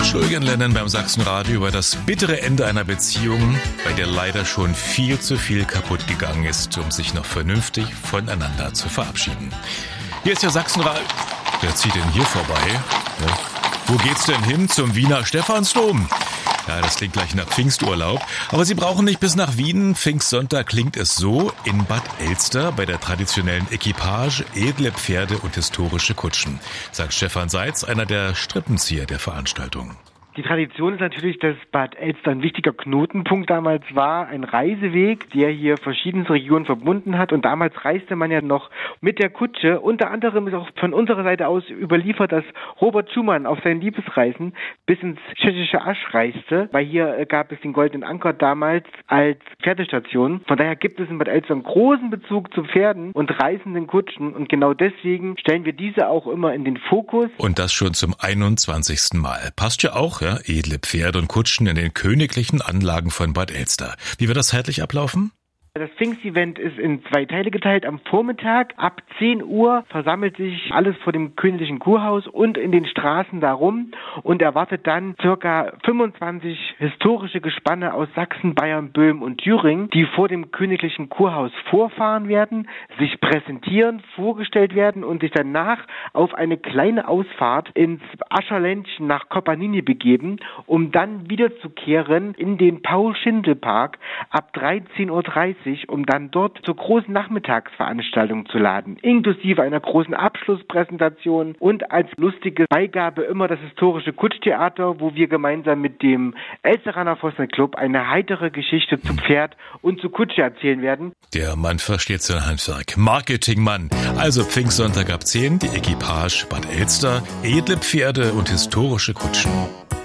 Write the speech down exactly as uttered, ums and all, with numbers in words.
Schulgen lernen beim Sachsenradio über das bittere Ende einer Beziehung, bei der leider schon viel zu viel kaputt gegangen ist, um sich noch vernünftig voneinander zu verabschieden. Hier ist der Sachsenradio. Wer zieht denn hier vorbei? Ja. Wo geht's denn hin? Zum Wiener Stephansdom? Ja, das klingt gleich nach Pfingsturlaub. Aber Sie brauchen nicht bis nach Wien. Pfingstsonntag klingt es so in Bad Elster bei der traditionellen Equipage, edle Pferde und historische Kutschen, sagt Stefan Seitz, einer der Strippenzieher der Veranstaltung. Die Tradition ist natürlich, dass Bad Elster ein wichtiger Knotenpunkt damals war, ein Reiseweg, der hier verschiedenste Regionen verbunden hat. Und damals reiste man ja noch mit der Kutsche. Unter anderem ist auch von unserer Seite aus überliefert, dass Robert Schumann auf seinen Liebesreisen bis ins tschechische Asch reiste, weil hier gab es den Goldenen Anker damals als Pferdestation. Von daher gibt es in Bad Elster einen großen Bezug zu Pferden und reisenden Kutschen. Und genau deswegen stellen wir diese auch immer in den Fokus. Und das schon zum einundzwanzigsten Mal. Passt ja auch, ja, edle Pferde und Kutschen in den königlichen Anlagen von Bad Elster. Wie wird das zeitlich ablaufen? Das Pfingstevent ist in zwei Teile geteilt. Am Vormittag ab zehn Uhr versammelt sich alles vor dem königlichen Kurhaus und in den Straßen darum und erwartet dann circa fünfundzwanzig historische Gespanne aus Sachsen, Bayern, Böhmen und Thüringen, die vor dem königlichen Kurhaus vorfahren werden, sich präsentieren, vorgestellt werden und sich danach auf eine kleine Ausfahrt ins Ascherländchen nach Kopanini begeben, um dann wiederzukehren in den Paul-Schindel-Park ab dreizehn Uhr dreißig, um dann dort zur großen Nachmittagsveranstaltung zu laden, inklusive einer großen Abschlusspräsentation und als lustige Beigabe immer das historische Kutschtheater, wo wir gemeinsam mit dem Elsteraner Vossner Club eine heitere Geschichte zu Pferd und zu Kutsche erzählen werden. Der Mann versteht sein Handwerk. Marketingmann. Also Pfingstsonntag ab zehn, die Equipage Bad Elster, edle Pferde und historische Kutschen.